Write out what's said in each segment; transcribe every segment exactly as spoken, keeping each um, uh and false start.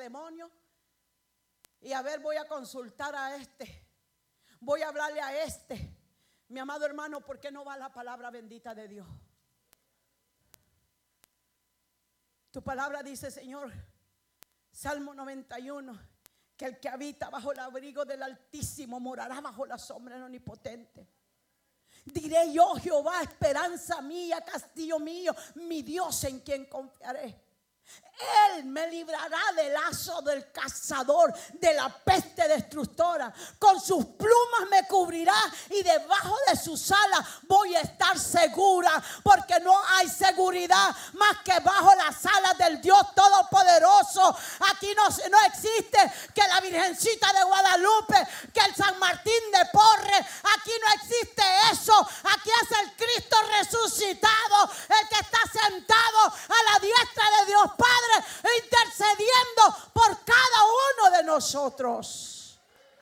demonios. Y a ver, voy a consultar a este. Voy a hablarle a este. Mi amado hermano, ¿por qué no va la palabra bendita de Dios? Tu palabra dice, Señor, Salmo noventa y uno, que el que habita bajo el abrigo del Altísimo morará bajo la sombra del Omnipotente. Diré yo, Jehová, esperanza mía, castillo mío, mi Dios en quien confiaré. Él me librará del lazo del cazador, de la peste destructora. Con sus plumas me cubrirá y debajo de sus alas voy a estar segura, porque no hay seguridad más que bajo las alas del Dios Todopoderoso. Aquí no, no existe que la Virgencita de Guadalupe, que el San Martín de Porres. Aquí no existe eso. Aquí es el Cristo resucitado, el que está sentado a la diestra de Dios Padre, intercediendo por cada uno de nosotros.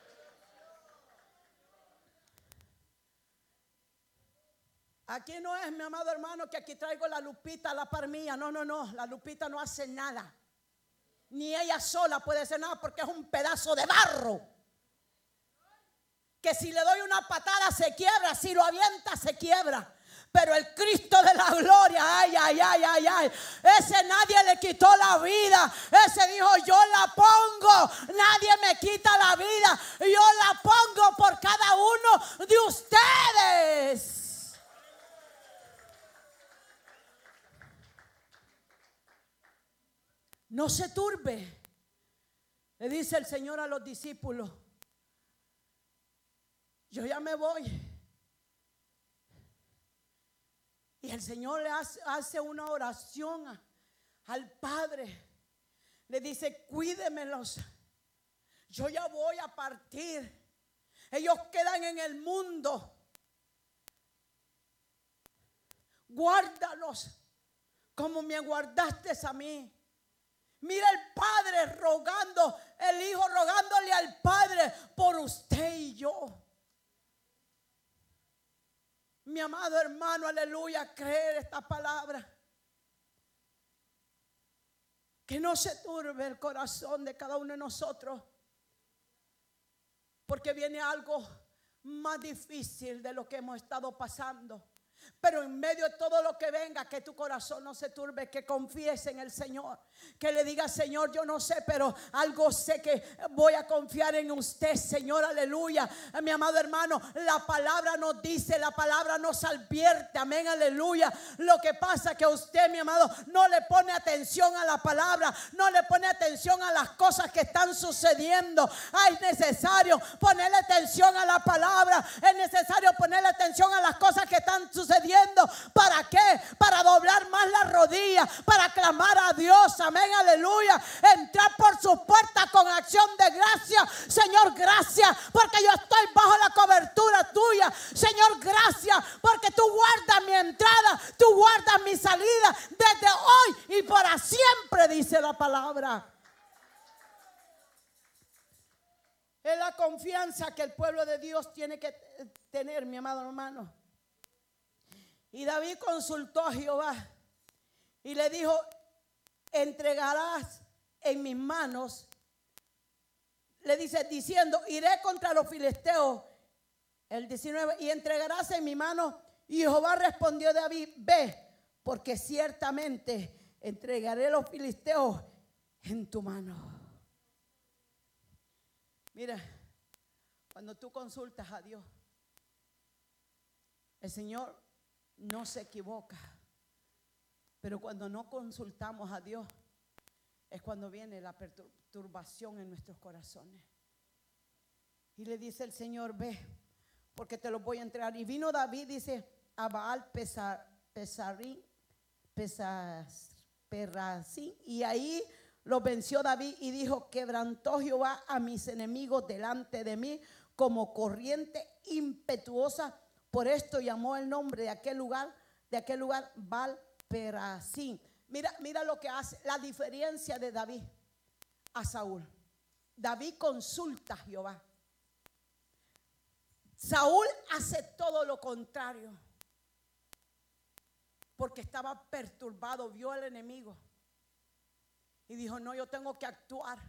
Aquí no es, mi amado hermano, que aquí traigo la Lupita a la par mía. No, no, no, la Lupita no hace nada. Ni ella sola puede hacer nada, porque es un pedazo de barro que si le doy una patada se quiebra, si lo avienta se quiebra. Pero el Cristo de la gloria, ay, ay, ay, ay, ay, ese nadie le quitó la vida. Ese dijo, yo la pongo, nadie me quita la vida, yo la pongo por cada uno de ustedes. No se turbe, le dice el Señor a los discípulos. Yo ya me voy. Y el Señor le hace, hace una oración a, al Padre. Le dice, cuídemelos. Yo ya voy a partir. Ellos quedan en el mundo. Guárdalos como me guardaste a mí. Mira el Padre rogando, el Hijo rogándole al Padre por usted y yo. Mi amado hermano, aleluya, creer esta palabra. Que no se turbe el corazón de cada uno de nosotros, porque viene algo más difícil de lo que hemos estado pasando. Pero en medio de todo lo que venga, que tu corazón no se turbe, que confíes en el Señor, que le digas, Señor, yo no sé, pero algo sé que voy a confiar en usted, Señor, aleluya. Mi amado hermano, la palabra nos dice, la palabra nos advierte, amén, aleluya. Lo que pasa que usted, mi amado, no le pone atención a la palabra, no le pone atención a las cosas que están sucediendo. Ah, es necesario ponerle atención a la palabra, es necesario ponerle atención a las cosas que están sucediendo. ¿Para qué? Para doblar más las rodillas, para clamar a Dios, amén, aleluya. Entrar por sus puertas con acción de gracia. Señor, gracias porque yo estoy bajo la cobertura tuya. Señor, gracias porque tú guardas mi entrada, tú guardas mi salida desde hoy y para siempre, dice la palabra. Es la confianza que el pueblo de Dios tiene que tener, mi amado hermano. Y David consultó a Jehová y le dijo, entregarás en mis manos, le dice, diciendo, iré contra los filisteos, el diecinueve, y entregarás en mi mano. Y Jehová respondió a David, ve, porque ciertamente entregaré a los filisteos en tu mano. Mira, cuando tú consultas a Dios, el Señor no se equivoca. Pero cuando no consultamos a Dios, es cuando viene la perturbación en nuestros corazones. Y le dice el Señor, ve, porque te lo voy a entregar. Y vino David, dice, a Baal Pesarín, Perasín, y ahí lo venció David y dijo, quebrantó Jehová a mis enemigos delante de mí como corriente impetuosa. Por esto llamó el nombre de aquel lugar, de aquel lugar Baal Perasín. Mira, mira lo que hace, la diferencia de David a Saúl. David consulta a Jehová. Saúl hace todo lo contrario, porque estaba perturbado, vio al enemigo y dijo, no, yo tengo que actuar.